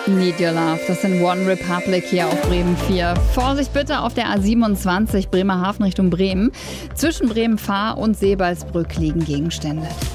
Need Your Love, das sind One Republic hier auf Bremen 4. Vorsicht bitte auf der A27 Bremerhaven Richtung Bremen. Zwischen Bremen-Fahr und Seebalsbrück liegen Gegenstände.